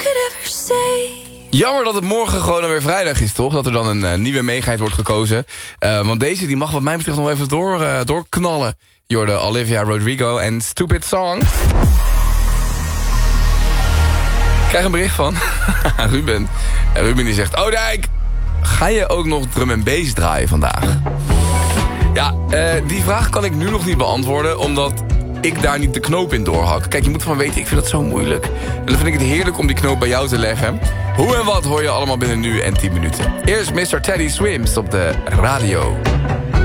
Jammer dat het morgen gewoon weer vrijdag is, toch? Dat er dan een nieuwe meegaheid wordt gekozen. Want deze die mag wat mij betreft nog even doorknallen. Je hoorde Olivia Rodrigo en Stupid Song. Ik krijg een bericht van Ruben. En Ruben die zegt... Dijk, ga je ook nog drum en bass draaien vandaag? Ja, die vraag kan ik nu nog niet beantwoorden... omdat ik daar niet de knoop in doorhak. Kijk, je moet van weten, ik vind dat zo moeilijk. En dan vind ik het heerlijk om die knoop bij jou te leggen. Hoe en wat hoor je allemaal binnen nu en 10 minuten. Eerst Mr. Teddy Swims op de radio.